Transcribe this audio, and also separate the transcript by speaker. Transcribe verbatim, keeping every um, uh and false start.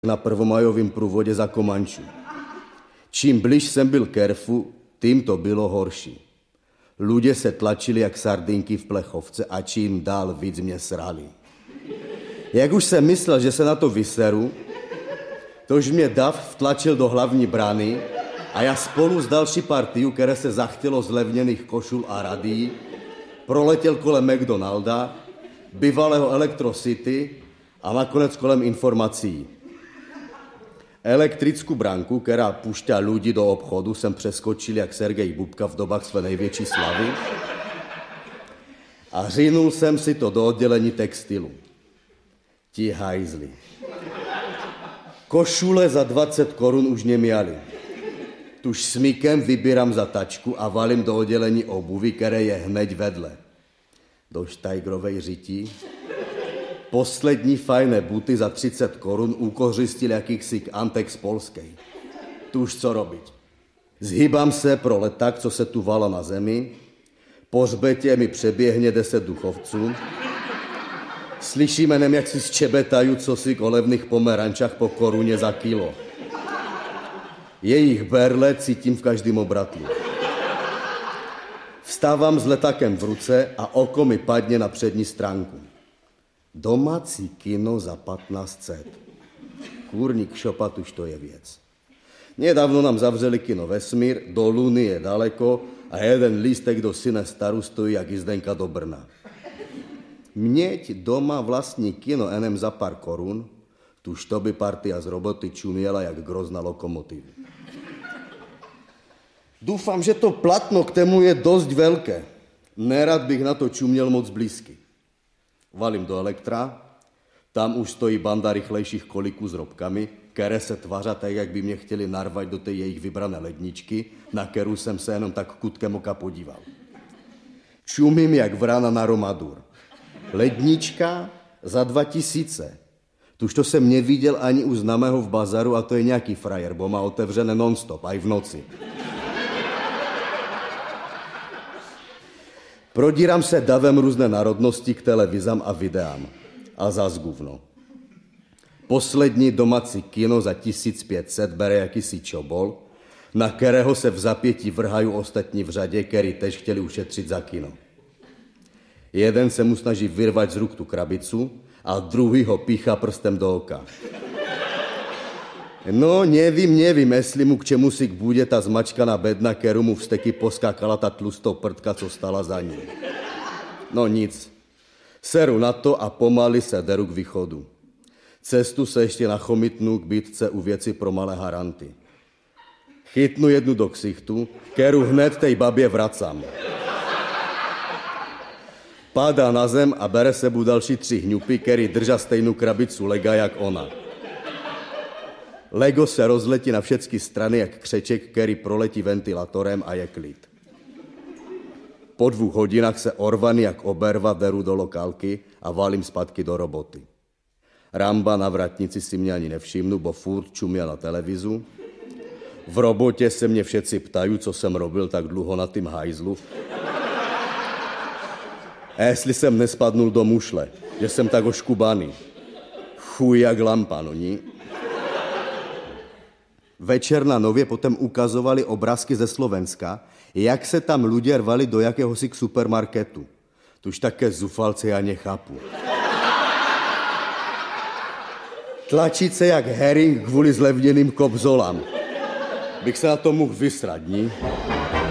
Speaker 1: na prvomajovém průvodě za Komančů. Čím blíž jsem byl Kerfu, tím to bylo horší. Ľudia se tlačili jak sardinky v plechovce a čím dál víc mě srali. Jak už jsem myslel, že se na to vyseru, tož mě dav vtlačil do hlavní brány a já spolu s další partiu, které se zachtělo z levněných košul a radí, proletěl kolem McDonalda, bývalého Electrocity a nakonec kolem informací. Elektrickou branku, která pušťá lidi do obchodu, jsem přeskočil jak Sergej Bubka v dobách své největší slavy a řinul jsem si to do oddělení textilu. Ti hajzli. Košule za dvacet korun už neměli. Tuž smykem vybírám za tačku a valím do oddělení obuvy, které je hned vedle. Do štajgrovej řití. Poslední fajné buty za třicet korun ukořistil jakýchsi Antek z Polskej. Tuž co robiť. Zhýbám se pro leták, co se tu vala na zemi. Po hřbetě mi přeběhne deset duchovců. Slyšíme nem, jak si zčebetají cosi o levných pomerančách po koruně za kilo. Jejich berle cítím v každém obratlu. Vstávám s letákem v ruce a oko mi padne na přední stránku. Domácí kino za patnáct set. Kůrník šopat, už to je věc. Nedávno nám zavřeli kino Vesmír, do Luny je daleko a jeden lístek do Syne Staru stojí jak jízdenka do Brna. Měť doma vlastní kino enem za pár korun, tuž to by partia z roboty čuměla jak grozna lokomotiv. Doufám, že to platno k tému je dost velké. Nerad bych na to čuměl moc blízky. Valím do Elektra, tam už stojí banda rychlejších koliků s robkami, které se tvařa tak, jak by mě chtěli narvat do té jejich vybrané ledničky, na kterou jsem se jenom tak kutkem oka podíval. Čumím jak vrana na Romadur. Lednička za dva tisíce. Tuž to jsem neviděl ani u známého v bazaru a to je nějaký frajer, bo má otevřené non-stop, aj v noci. Prodírám se davem různé národnosti k televizám a videám. A zas guvno. Poslední domácí kino za tisíc pět set bere jakýsi čobol, na kterého se v zapětí vrhají ostatní v řadě, který tež chtěli ušetřit za kino. Jeden se mu snaží vyrvat z ruk tu krabicu a druhý ho píchá prstem do oka. No, nevím, nevím, jestli mu k čemu si bude ta zmačkaná bedna, kterou mu vsteky poskákala ta tlustou prdka, co stala za ním. No nic. Seru na to a pomaly se deru k východu. Cestu se ještě nachomítnu k bytce u věci pro malé haranty. Chytnu jednu do ksichtu, kterou hned tej babě vracám. Padá na zem a bere sebu další tři hňupy, který drža stejnou krabicu lega jak ona. Lego se rozletí na všechny strany jak křeček, který proletí ventilatorem a je klid. Po dvou hodinách se orvaný jak oberva deru do lokálky a valím zpátky do roboty. Ramba na vratnici si mě ani nevšimnu, bo furt čuměl na televizu. V robotě se mě všetci ptají, co jsem robil tak dlouho na tým hajzlu. A jestli jsem nespadnul do mušle, že jsem tak oškubaný. Chuj jak lampa, no ní. Večer na Nově potom ukazovali obrázky ze Slovenska, jak se tam ľudia rvali do jakéhosi k supermarketu. Tuž také zufalce já nechápu. Tlačit se jak herring kvůli zlevněným kobzolám. Bych se na to mohl vysrat, ní?